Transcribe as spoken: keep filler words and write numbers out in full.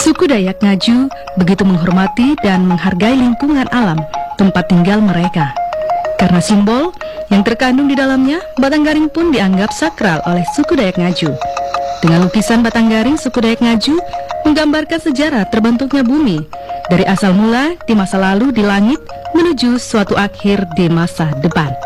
Suku Dayak Ngaju begitu menghormati dan menghargai lingkungan alam tempat tinggal mereka. Karena simbol yang terkandung di dalamnya, Batanggaring pun dianggap sakral oleh suku Dayak Ngaju. Dengan lukisan Batanggaring, suku Dayak Ngaju menggambarkan sejarah terbentuknya bumi dari asal mula di masa lalu di langit menuju suatu akhir di masa depan.